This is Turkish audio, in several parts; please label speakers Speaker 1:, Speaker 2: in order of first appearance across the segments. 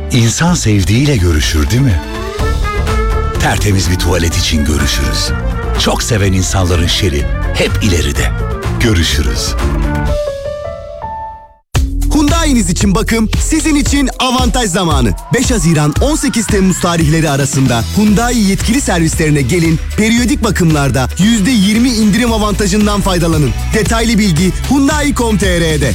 Speaker 1: İnsan sevdiğiyle görüşür değil mi? Tertemiz bir tuvalet için görüşürüz. Çok seven insanların şeri hep ileride. Görüşürüz.
Speaker 2: Hyundai'niz için bakım, sizin için avantaj zamanı. 5 Haziran 18 Temmuz tarihleri arasında Hyundai yetkili servislerine gelin, periyodik bakımlarda %20 indirim avantajından faydalanın. Detaylı bilgi Hyundai.com.tr'de.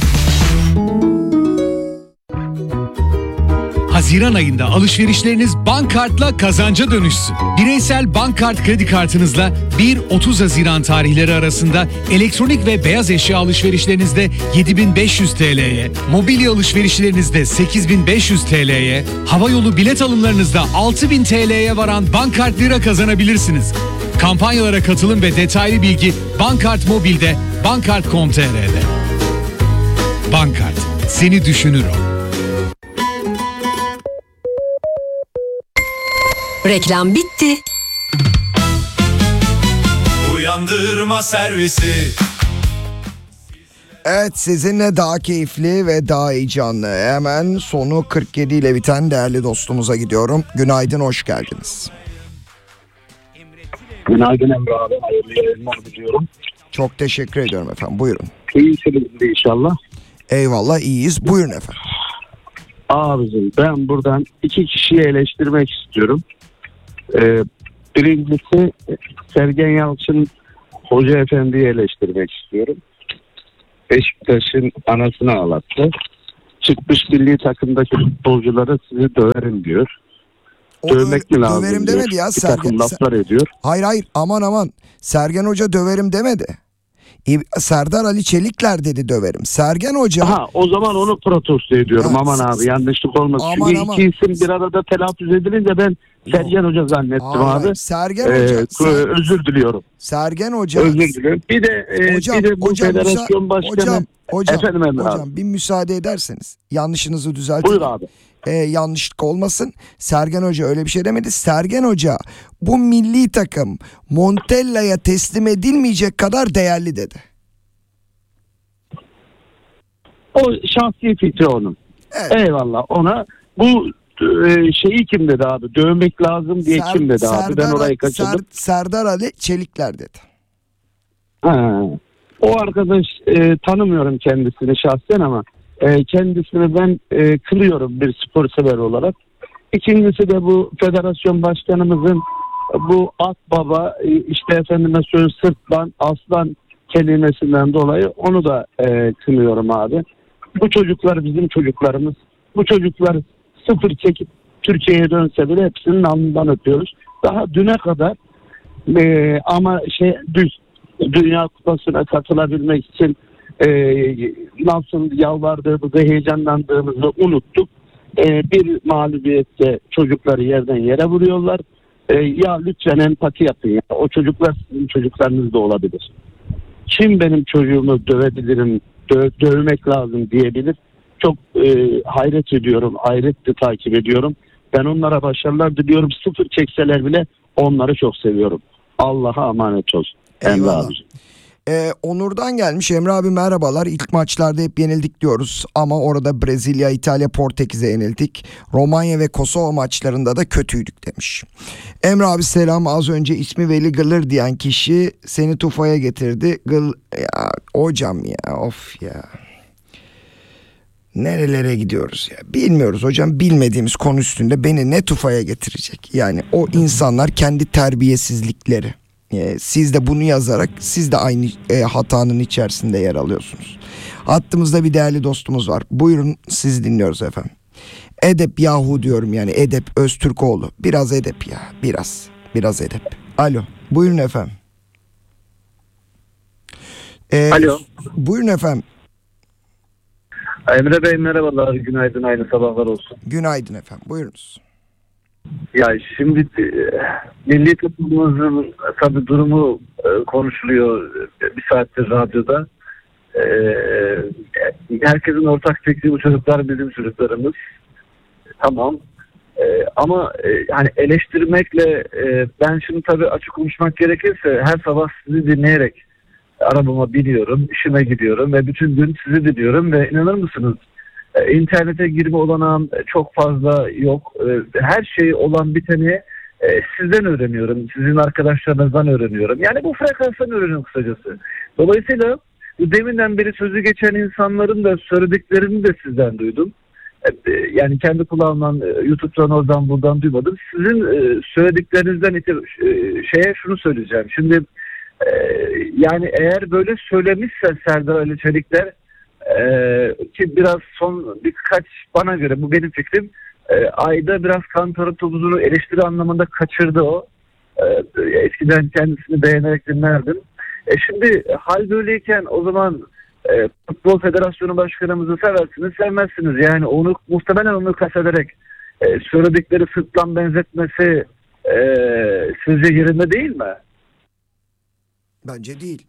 Speaker 3: Haziran ayında alışverişleriniz Bankkart'la kazanca dönüşsün. Bireysel Bankkart kredi kartınızla 1-30 Haziran tarihleri arasında elektronik ve beyaz eşya alışverişlerinizde 7.500 TL'ye, mobilya alışverişlerinizde 8.500 TL'ye, havayolu bilet alımlarınızda 6.000 TL'ye varan Bankkart lira kazanabilirsiniz. Kampanyalara katılın ve detaylı bilgi Bankkart Mobil'de, bankkart.com.tr'de. Bankkart, seni düşünür o.
Speaker 4: Reklam bitti.
Speaker 5: Uyandırma servisi.
Speaker 6: Evet, sizinle daha keyifli ve daha heyecanlı, hemen sonu 47 ile biten değerli dostumuza gidiyorum. Günaydın, hoş geldiniz.
Speaker 7: Günaydın Emre abi, hayırlı yayınlar diliyorum.
Speaker 6: Çok teşekkür ediyorum efendim, buyurun.
Speaker 7: İyisiniz inşallah.
Speaker 6: Eyvallah, iyiyiz, buyurun efendim.
Speaker 7: Abicim, ben buradan iki kişiyi eleştirmek istiyorum. Birincisi Sergen Yalçın Hoca Efendi'yi eleştirmek istiyorum. Beşiktaş'ın anasını ağlattı. Çıkmış milli takımdaki futbolculara sizi döverim diyor. Dövmek mi lazım
Speaker 6: döverim
Speaker 7: diyor.
Speaker 6: demedi ya
Speaker 7: Bir
Speaker 6: Sergen.
Speaker 7: takım laflar ediyor.
Speaker 6: Hayır aman Sergen Hoca döverim demedi. Serdar Ali Çelikler dedi döverim. Sergen Hoca...
Speaker 7: Ha, o zaman onu protesto ediyorum.
Speaker 6: Ha,
Speaker 7: aman abi, yanlışlık olmasın. Çünkü
Speaker 6: aman.
Speaker 7: iki isim bir arada telaffuz edilince ben Sergen Hoca zannettim abi.
Speaker 6: Sergen Hoca...
Speaker 7: özür diliyorum.
Speaker 6: Sergen Hoca...
Speaker 7: Özür diliyorum. Bir de bu federasyon başkanı... Efendim Emre abi.
Speaker 6: Bir müsaade ederseniz yanlışınızı düzeltin.
Speaker 7: Buyur abi.
Speaker 6: Yanlışlık olmasın. Sergen Hoca öyle bir şey demedi. Sergen Hoca bu milli takım Montella'ya teslim edilmeyecek kadar değerli dedi.
Speaker 7: O şahsi fikri onun.
Speaker 6: Evet.
Speaker 7: Eyvallah ona. Bu şeyi kim dedi abi? Dövmek lazım diye kim dedi abi? Ben orayı kaçırdım.
Speaker 6: Serdar Ali Çelikler dedi.
Speaker 7: Ha. O arkadaş tanımıyorum kendisini şahsen ama kendisini ben kılıyorum bir spor sever olarak. İkincisi de bu federasyon başkanımızın bu at baba işte efendime söz sırtlan aslan kelimesinden dolayı onu da kınıyorum abi. Bu çocuklar bizim çocuklarımız. Bu çocuklar sıfır çekip Türkiye'ye dönse bile hepsinin alnından öpüyoruz. Daha düne kadar ama Dünya Kupası'na katılabilmek için nasıl yalvardığımızı, heyecanlandığımızı unuttuk. Bir mağlubiyette çocukları yerden yere vuruyorlar. Ya lütfen empati yapın ya. O çocuklar sizin çocuklarınız da olabilir. Kim benim çocuğumu dövebilirim, dövmek lazım diyebilir. Çok hayret ediyorum, hayretle takip ediyorum. Ben onlara başarılar diliyorum. Sıfır çekseler bile onları çok seviyorum. Allah'a emanet olsun. Emre abiciğim.
Speaker 6: Onur'dan gelmiş. Emre abi merhabalar. İlk maçlarda hep yenildik diyoruz ama orada Brezilya, İtalya, Portekiz'e yenildik. Romanya ve Kosova maçlarında da kötüydük demiş. Emre abi selam. Az önce ismi Veli Gılır diyen kişi seni tufaya getirdi. Ya hocam ya, of ya. Nerelere gidiyoruz ya? Bilmiyoruz hocam. Bilmediğimiz konu üstünde beni ne tufaya getirecek? Yani o insanlar kendi terbiyesizlikleri. Siz de bunu yazarak siz de aynı hatanın içerisinde yer alıyorsunuz. Hattımızda bir değerli dostumuz var. Buyurun, sizi dinliyoruz efendim. Edep yahu diyorum, yani Edep Öztürkoğlu. Biraz edep ya, biraz edep. Alo, buyurun efendim.
Speaker 7: Alo.
Speaker 6: Buyurun efendim.
Speaker 7: Emre Bey merhabalar, günaydın, aynı sabahlar olsun.
Speaker 6: Günaydın efendim, buyurunuz.
Speaker 7: Ya şimdi milli takımımızın tabii durumu konuşuluyor bir saattir radyoda. Herkesin ortak fikri bu çocuklar bizim çocuklarımız. Tamam. Ama yani eleştirmekle ben şimdi tabii açık konuşmak gerekirse her sabah sizi dinleyerek arabama biniyorum, işime gidiyorum ve bütün gün sizi dinliyorum ve inanır mısınız İnternete girme olanağım çok fazla yok. Her şey olan biteni sizden öğreniyorum. Sizin arkadaşlarınızdan öğreniyorum. Yani bu frekanstan öğreniyorum kısacası. Dolayısıyla deminden beri sözü geçen insanların da söylediklerini de sizden duydum. Yani kendi kulağımdan, YouTube'dan, oradan buradan duymadım. Sizin söylediklerinizden şunu söyleyeceğim. Şimdi yani eğer böyle söylemişse Serdar Ali Çelikler, ki biraz son birkaç, bana göre bu benim fikrim, ayda biraz Kantar'ın topuzunu eleştiri anlamında kaçırdı o. Eskiden kendisini beğenerek dinlerdim. Şimdi hal böyleyken o zaman Futbol Federasyonu Başkanımızı seversiniz, sevmezsiniz. Yani onu muhtemelen onu kastederek söyledikleri sırtlan benzetmesi sizce yerinde değil mi?
Speaker 6: Bence değil.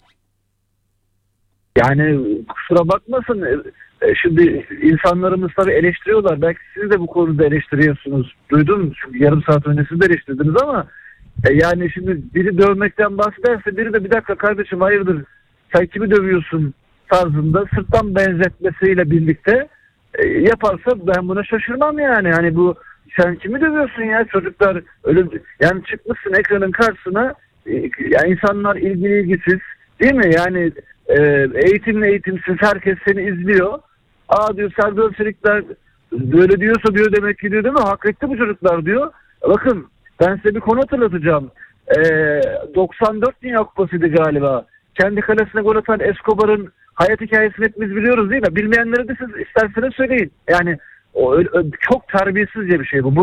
Speaker 7: Yani kusura bakmasın, şimdi insanlarımız tabii eleştiriyorlar. Belki siz de bu konuda eleştiriyorsunuz. Duydum, çünkü yarım saat önce siz de eleştirdiniz ama yani şimdi biri dövmekten bahsederse biri de bir dakika kardeşim hayırdır sen kimi dövüyorsun tarzında sırttan benzetmesiyle birlikte yaparsa ben buna şaşırmam yani. Hani bu sen kimi dövüyorsun ya, çocuklar öyle yani çıkmışsın ekranın karşısına, yani insanlar ilgisiz değil mi? Yani eğitimli eğitimsiz herkes seni izliyor. Aa diyor Serdar Çelikler böyle diyorsa diyor demek ki diyor değil mi? Hak etti bu çocuklar diyor. Bakın ben size bir konu hatırlatacağım. 94 Dünya Kupası'ydı galiba. Kendi kalesine gol atan Escobar'ın hayat hikayesini hepimiz biliyoruz değil mi? Bilmeyenlere de siz isterseniz söyleyin. Yani o çok terbiyesizce bir şey bu.